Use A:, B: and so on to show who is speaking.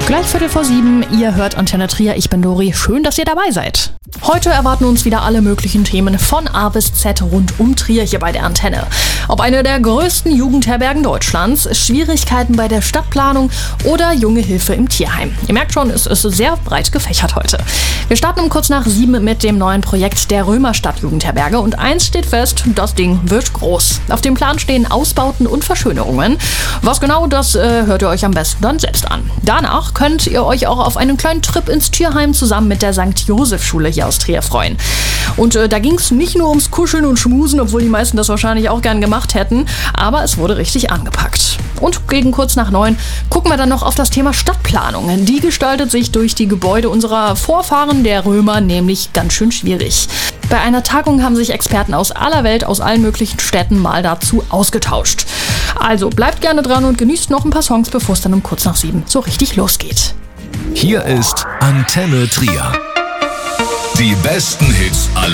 A: Gleich 6:15, ihr hört Antenne Trier, ich bin Dori, schön, dass ihr dabei seid. Heute erwarten uns wieder alle möglichen Themen von A bis Z rund um Trier hier bei der Antenne. Ob eine der größten Jugendherbergen Deutschlands, Schwierigkeiten bei der Stadtplanung oder junge Hilfe im Tierheim. Ihr merkt schon, es ist sehr breit gefächert heute. Wir starten um kurz nach 7 mit dem neuen Projekt der Römerstadt Jugendherberge und eins steht fest, das Ding wird groß. Auf dem Plan stehen Ausbauten und Verschönerungen. Was genau, das hört ihr euch am besten dann selbst an. Danach könnt ihr euch auch auf einen kleinen Trip ins Tierheim zusammen mit der St. Joseph-Schule hier aus Trier freuen. Und da ging es nicht nur ums Kuscheln und Schmusen, obwohl die meisten das wahrscheinlich auch gern gemacht hätten, aber es wurde richtig angepackt. Und gegen kurz nach 9 gucken wir dann noch auf das Thema Stadtplanung. Die gestaltet sich durch die Gebäude unserer Vorfahren, der Römer, nämlich ganz schön schwierig. Bei einer Tagung haben sich Experten aus aller Welt, aus allen möglichen Städten mal dazu ausgetauscht. Also bleibt gerne dran und genießt noch ein paar Songs, bevor es dann um kurz nach 7 so richtig losgeht.
B: Hier ist Antenne Trier. Die besten Hits aller